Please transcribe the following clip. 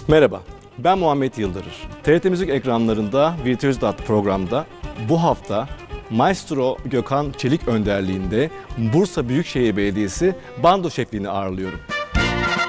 Merhaba, ben Muhammed Yıldırır. TRT Müzik ekranlarında Virtüözit adlı programda bu hafta Maestro Gökhan Çelik önderliğinde Bursa Büyükşehir Belediyesi bando şefliğini ağırlıyorum.